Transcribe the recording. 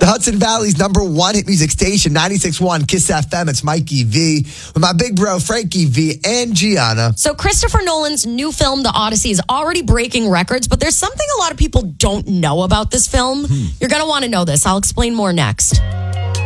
Hudson Valley's #1 hit music station, 96.1 Kiss FM. It's Mikey V with my big bro, Frankie V and Gianna. So Christopher Nolan's new film, The Odyssey, is already breaking records, but there's something a lot of people don't know about this film. You're going to want to know this. I'll explain more next.